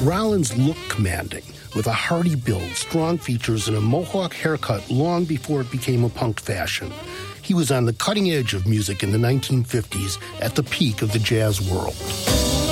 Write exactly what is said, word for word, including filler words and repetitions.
Rollins looked commanding, with a hearty build, strong features, and a mohawk haircut long before it became a punk fashion. He was on the cutting edge of music in the nineteen fifties, at the peak of the jazz world.